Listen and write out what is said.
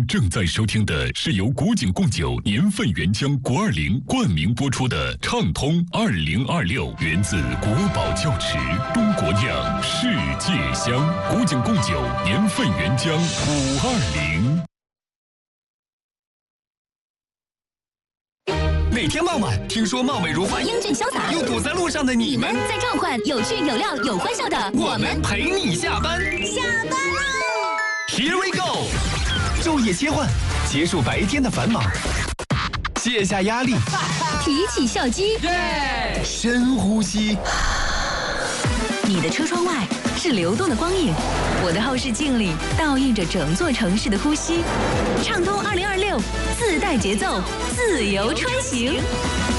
正在收听的是由古井贡酒年份原浆国20冠名播出的畅通2026，源自国宝窖池，中国酿，世界香。古井贡酒年份原浆520。 每天傍晚，听说貌美如花、 英俊潇洒， 又堵在路上的你们， 在召唤有趣、有料、有欢笑的我们陪你下班。 下班喽 ！Here we go！ 昼夜切换，结束白天的繁忙，卸下压力， 提起笑肌， 深呼吸。 你的车窗外是流动的光影，我的后视镜里倒映着整座城市的呼吸。畅通2026，自带节奏，自由穿行。